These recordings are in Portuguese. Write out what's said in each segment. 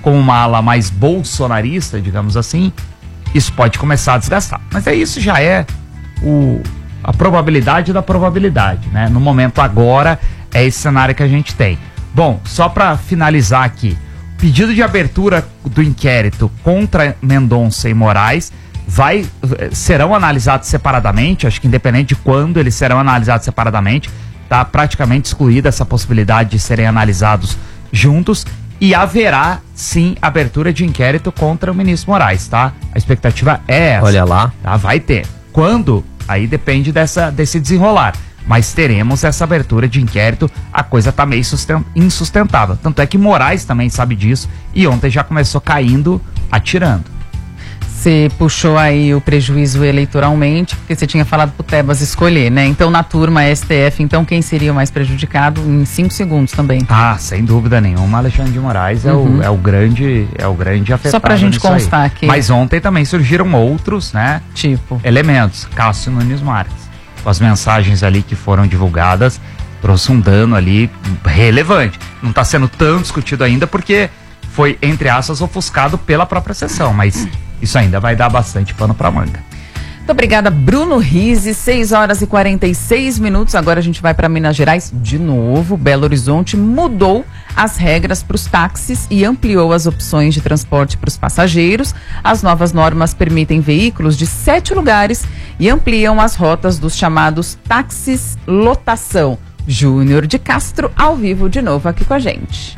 com uma ala mais bolsonarista, digamos assim, isso pode começar a desgastar. Mas isso já é a probabilidade da probabilidade, né? No momento agora, é esse cenário que a gente tem. Bom, só para finalizar aqui, pedido de abertura do inquérito contra Mendonça e Moraes serão analisados separadamente, acho que independente de quando eles serão analisados separadamente, tá praticamente excluída essa possibilidade de serem analisados juntos, e haverá sim abertura de inquérito contra o ministro Moraes, tá? A expectativa é essa. Olha lá. Tá? Vai ter. Quando? Aí depende desse desenrolar. Mas teremos essa abertura de inquérito, a coisa tá meio insustentável. Tanto é que Moraes também sabe disso e ontem já começou caindo, atirando. Você puxou aí o prejuízo eleitoralmente, porque você tinha falado pro Tebas escolher, né? Então, na turma STF, então quem seria o mais prejudicado em 5 segundos também? Ah, sem dúvida nenhuma, Alexandre de Moraes é o grande afetado. Só pra gente constar aqui. Mas ontem também surgiram outros, né? Tipo elementos. Cássio Nunes Marques, com as mensagens ali que foram divulgadas, trouxe um dano ali relevante. Não está sendo tão discutido ainda porque foi, entre aspas, ofuscado pela própria sessão, mas isso ainda vai dar bastante pano para manga. Muito obrigada, Bruno Rizzi. 6h46. Agora a gente vai para Minas Gerais de novo. Belo Horizonte mudou as regras para os táxis e ampliou as opções de transporte para os passageiros. As novas normas permitem veículos de 7 lugares e ampliam as rotas dos chamados táxis lotação. Júnior de Castro, ao vivo de novo aqui com a gente.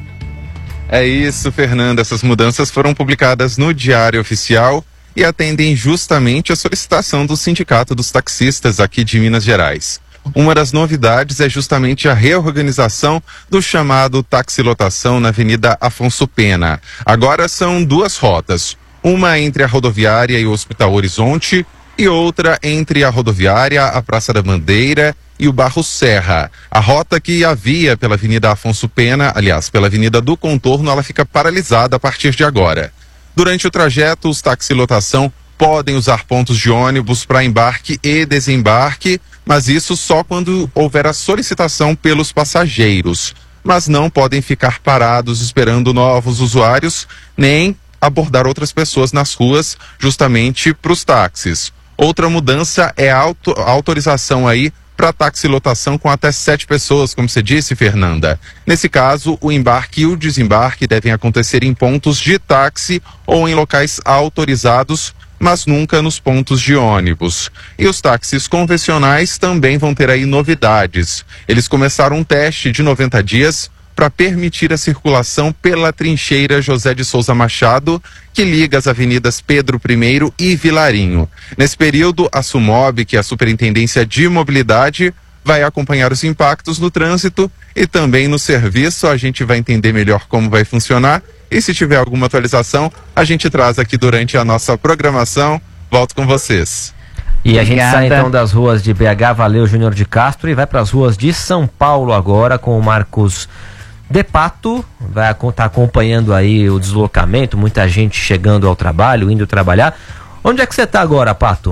É isso, Fernanda. Essas mudanças foram publicadas no Diário Oficial e atendem justamente a solicitação do Sindicato dos Taxistas aqui de Minas Gerais. Uma das novidades é justamente a reorganização do chamado taxilotação na Avenida Afonso Pena. Agora são 2 rotas, uma entre a rodoviária e o Hospital Horizonte e outra entre a rodoviária, a Praça da Bandeira e o Barro Serra. A rota que havia pela Avenida Afonso Pena, aliás, pela Avenida do Contorno, ela fica paralisada a partir de agora. Durante o trajeto, os taxilotação podem usar pontos de ônibus para embarque e desembarque, mas isso só quando houver a solicitação pelos passageiros. Mas não podem ficar parados esperando novos usuários, nem abordar outras pessoas nas ruas, justamente para os táxis. Outra mudança é a autorização aí para taxilotação com até 7 pessoas, como você disse, Fernanda. Nesse caso, o embarque e o desembarque devem acontecer em pontos de táxi ou em locais autorizados, mas nunca nos pontos de ônibus. E os táxis convencionais também vão ter aí novidades. Eles começaram um teste de 90 dias para permitir a circulação pela trincheira José de Souza Machado, que liga as avenidas Pedro I e Vilarinho. Nesse período, a SUMOB, que é a Superintendência de Mobilidade, vai acompanhar os impactos no trânsito e também no serviço. A gente vai entender melhor como vai funcionar e se tiver alguma atualização, a gente traz aqui durante a nossa programação. Volto com vocês. E a gente sai então das ruas de BH, valeu, Júnior de Castro, e vai para as ruas de São Paulo agora com o Marcos De Pato. Vai estar acompanhando aí o deslocamento, muita gente chegando ao trabalho, indo trabalhar. Onde é que você está agora, Pato?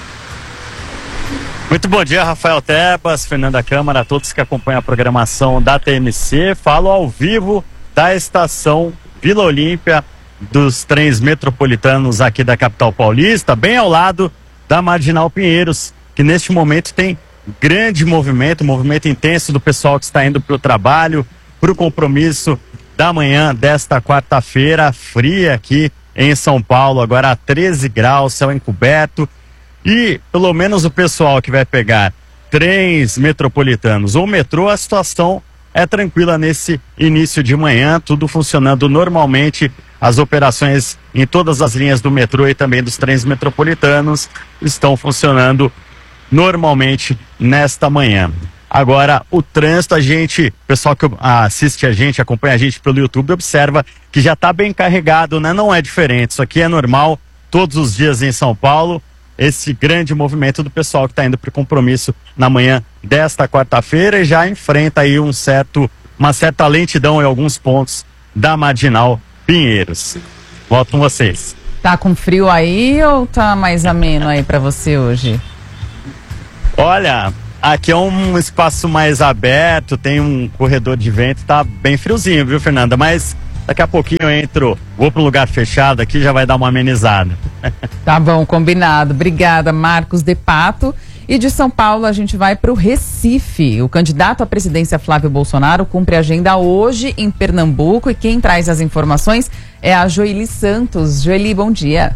Muito bom dia, Rafael Tebas, Fernanda Câmara, a todos que acompanham a programação da TMC. Falo ao vivo da estação Vila Olímpia, dos trens metropolitanos aqui da capital paulista, bem ao lado da Marginal Pinheiros, que neste momento tem grande movimento intenso do pessoal que está indo para o trabalho, para o compromisso da manhã desta quarta-feira, fria aqui em São Paulo, agora a 13 graus, céu encoberto. E pelo menos o pessoal que vai pegar trens metropolitanos ou metrô, a situação é tranquila nesse início de manhã, tudo funcionando normalmente. As operações em todas as linhas do metrô e também dos trens metropolitanos estão funcionando normalmente nesta manhã. Agora, o trânsito, o pessoal que assiste a gente, acompanha a gente pelo YouTube, observa que já está bem carregado, né? Não é diferente, isso aqui é normal todos os dias em São Paulo, esse grande movimento do pessoal que está indo para o compromisso na manhã desta quarta-feira e já enfrenta aí uma certa lentidão em alguns pontos da Marginal Pinheiros. Volto com vocês. Tá com frio aí ou tá mais ameno aí para você hoje? Olha, aqui é um espaço mais aberto, tem um corredor de vento, tá bem friozinho, viu, Fernanda? Mas Daqui a pouquinho eu entro, vou pro lugar fechado aqui, já vai dar uma amenizada. Tá bom, combinado. Obrigada, Marcos De Pato. E de São Paulo a gente vai para o Recife. O candidato à presidência Flávio Bolsonaro cumpre a agenda hoje em Pernambuco e quem traz as informações é a Joeli Santos. Joeli, bom dia.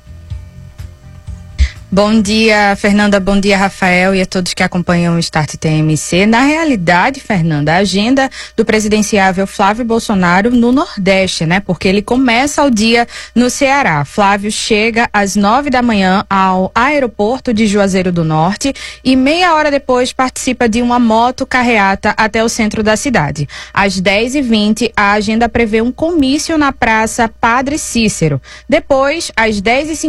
Bom dia, Fernanda, bom dia, Rafael, e a todos que acompanham o Start TMC. Na realidade, Fernanda, a agenda do presidenciável Flávio Bolsonaro no Nordeste, né? Porque ele começa o dia no Ceará. Flávio chega às 9 da manhã ao aeroporto de Juazeiro do Norte e meia hora depois participa de uma motocarreata até o centro da cidade. Às 10h20, a agenda prevê um comício na Praça Padre Cícero. Depois, às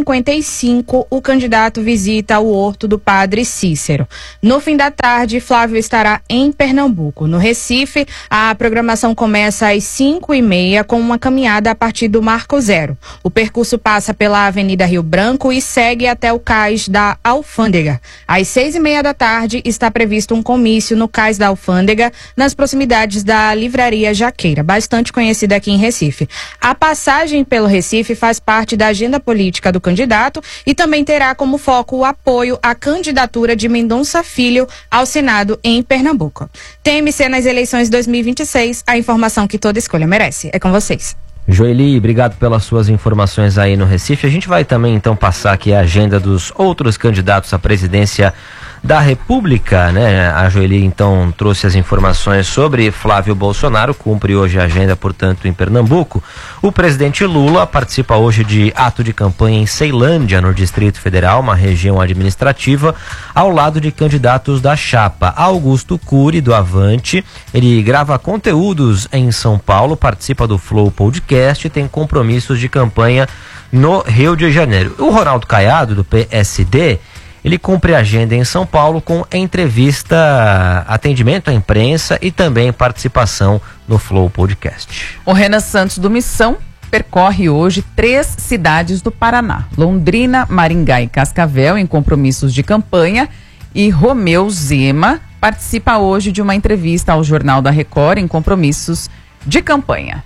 10h55, o candidato visita o Horto do Padre Cícero. No fim da tarde, Flávio estará em Pernambuco. No Recife, a programação começa às 5h30 com uma caminhada a partir do Marco Zero. O percurso passa pela Avenida Rio Branco e segue até o cais da Alfândega. Às 6h30 da tarde está previsto um comício no cais da Alfândega, nas proximidades da Livraria Jaqueira, bastante conhecida aqui em Recife. A passagem pelo Recife faz parte da agenda política do candidato e também terá como foco o apoio à candidatura de Mendonça Filho ao Senado em Pernambuco. TMC nas eleições 2026, a informação que toda escolha merece. É com vocês. Joeli, obrigado pelas suas informações aí no Recife. A gente vai também então passar aqui a agenda dos outros candidatos à presidência da República, né? A Joeli então trouxe as informações sobre Flávio Bolsonaro, cumpre hoje a agenda, portanto, em Pernambuco. O presidente Lula participa hoje de ato de campanha em Ceilândia, no Distrito Federal, uma região administrativa, ao lado de candidatos da chapa. Augusto Cury, do Avante, ele grava conteúdos em São Paulo, participa do Flow Podcast e tem compromissos de campanha no Rio de Janeiro. O Ronaldo Caiado, do PSD, ele cumpre a agenda em São Paulo com entrevista, atendimento à imprensa e também participação no Flow Podcast. O Renan Santos do Missão percorre hoje 3 cidades do Paraná: Londrina, Maringá e Cascavel, em compromissos de campanha. E Romeu Zema participa hoje de uma entrevista ao Jornal da Record em compromissos de campanha.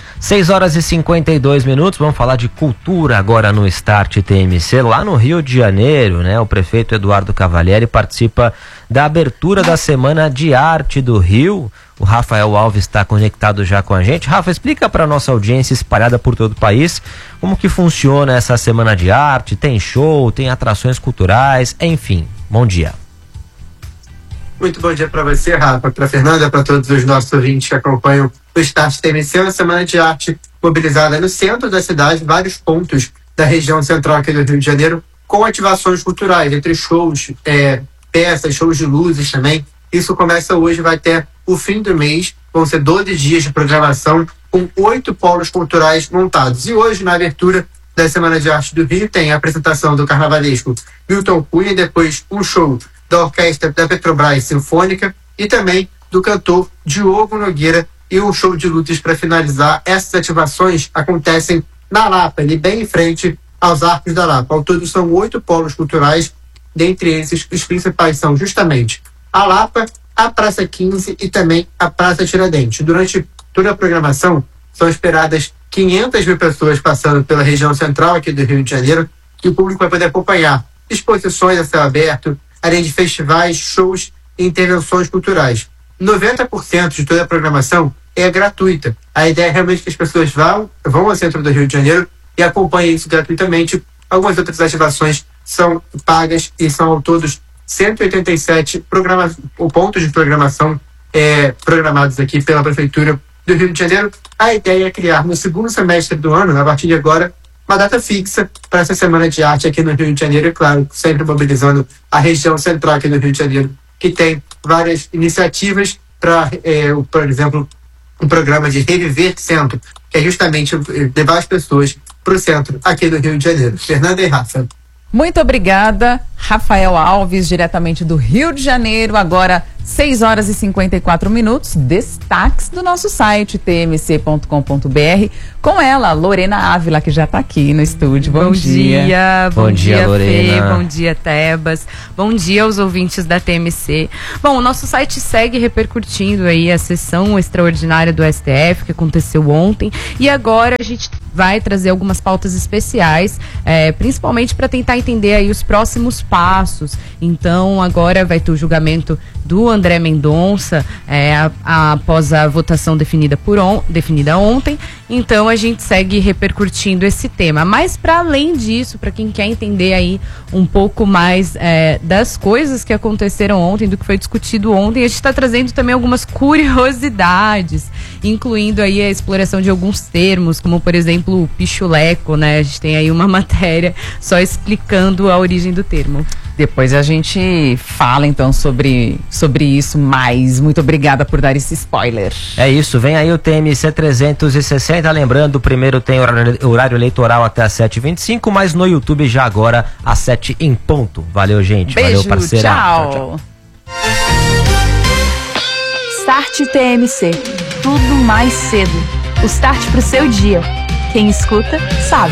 6h52, vamos falar de cultura agora no Start TMC, lá no Rio de Janeiro, né? O prefeito Eduardo Cavalieri participa da abertura da Semana de Arte do Rio. O Rafael Alves está conectado já com a gente. Rafa, explica para a nossa audiência espalhada por todo o país como que funciona essa Semana de Arte. Tem show, tem atrações culturais, enfim. Bom dia. Muito bom dia para você, Rafa, para a Fernanda, para todos os nossos ouvintes que acompanham o Start TMC, uma semana de arte mobilizada no centro da cidade, vários pontos da região central aqui do Rio de Janeiro, com ativações culturais, entre shows, peças, shows de luzes também. Isso começa hoje, vai até o fim do mês, vão ser 12 dias de programação, com 8 polos culturais montados. E hoje, na abertura da Semana de Arte do Rio, tem a apresentação do carnavalesco Milton Cunha, depois um show da Orquestra da Petrobras Sinfônica e também do cantor Diogo Nogueira, e um show de luzes para finalizar. Essas ativações acontecem na Lapa, ali bem em frente aos Arcos da Lapa. Ao todo são 8 polos culturais, dentre esses os principais são justamente a Lapa, a Praça 15 e também a Praça Tiradentes. Durante toda a programação são esperadas 500 mil pessoas passando pela região central aqui do Rio de Janeiro, que o público vai poder acompanhar exposições a céu aberto, além de festivais, shows e intervenções culturais. 90% de toda a programação é gratuita. A ideia é realmente que as pessoas vão ao centro do Rio de Janeiro e acompanhem isso gratuitamente. Algumas outras ativações são pagas e são ao todos 187 pontos de programação programados aqui pela Prefeitura do Rio de Janeiro. A ideia é criar no segundo semestre do ano, a partir de agora, uma data fixa para essa Semana de Arte aqui no Rio de Janeiro, e claro, sempre mobilizando a região central aqui do Rio de Janeiro, que tem várias iniciativas para, por exemplo, um programa de Reviver Centro, que é justamente levar as pessoas para o centro aqui do Rio de Janeiro. Fernanda e Rafa. Muito obrigada. Rafael Alves, diretamente do Rio de Janeiro, agora 6 horas e 54 minutos, destaques do nosso site tmc.com.br, com ela, Lorena Ávila, que já está aqui no estúdio. Bom dia. Bom dia, Lorena. Fê, bom dia, Tebas. Bom dia aos ouvintes da TMC. Bom, o nosso site segue repercutindo aí a sessão extraordinária do STF que aconteceu ontem, e agora a gente vai trazer algumas pautas especiais, principalmente para tentar entender aí os próximos passos. Então, agora vai ter o julgamento do André Mendonça, após a votação definida ontem. Então, a gente segue repercutindo esse tema. Mas, para além disso, para quem quer entender aí um pouco mais das coisas que aconteceram ontem, do que foi discutido ontem, a gente está trazendo também algumas curiosidades, incluindo aí a exploração de alguns termos, como, por exemplo, o pichuleco, né? A gente tem aí uma matéria só explicando a origem do termo. Depois a gente fala, então, sobre isso mais. Muito obrigada por dar esse spoiler. É isso, vem aí o TMC 360. Lembrando, primeiro tem horário eleitoral até às 7h25, mas no YouTube já agora às 7 em ponto. Valeu, gente. Beijo, valeu, parceira. Tchau. Start TMC. Tudo mais cedo. O start pro seu dia. Quem escuta, sabe.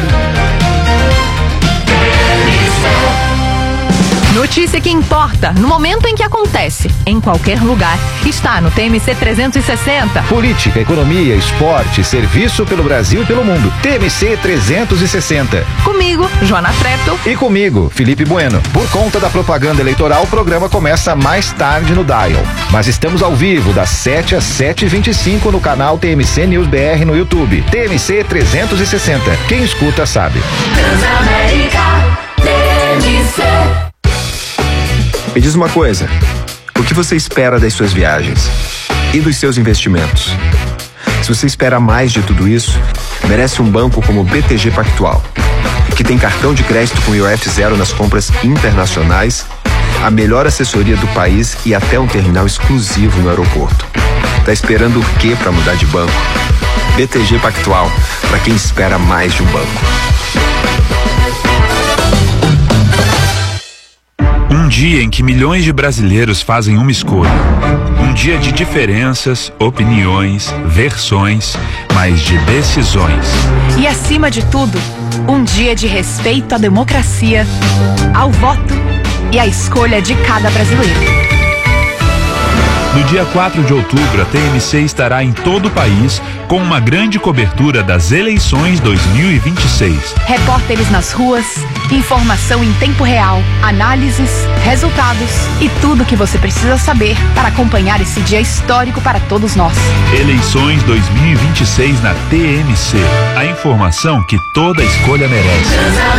Notícia que importa, no momento em que acontece, em qualquer lugar, está no TMC 360. Política, economia, esporte, serviço pelo Brasil e pelo mundo. TMC 360. Comigo, Joana Trepto. E comigo, Felipe Bueno. Por conta da propaganda eleitoral, o programa começa mais tarde no Dial. Mas estamos ao vivo, das 7 às 7h25 no canal TMC News BR no YouTube. TMC 360. Quem escuta sabe. Transamérica, TMC. Me diz uma coisa, o que você espera das suas viagens e dos seus investimentos? Se você espera mais de tudo isso, merece um banco como o BTG Pactual, que tem cartão de crédito com IOF zero nas compras internacionais, a melhor assessoria do país e até um terminal exclusivo no aeroporto. Tá esperando o quê para mudar de banco? BTG Pactual, para quem espera mais de um banco. Um dia em que milhões de brasileiros fazem uma escolha. Um dia de diferenças, opiniões, versões, mas de decisões. E acima de tudo, um dia de respeito à democracia, ao voto e à escolha de cada brasileiro. No dia 4 de outubro, a TMC estará em todo o país com uma grande cobertura das eleições 2026. Repórteres nas ruas, informação em tempo real, análises, resultados e tudo o que você precisa saber para acompanhar esse dia histórico para todos nós. Eleições 2026 na TMC. A informação que toda escolha merece.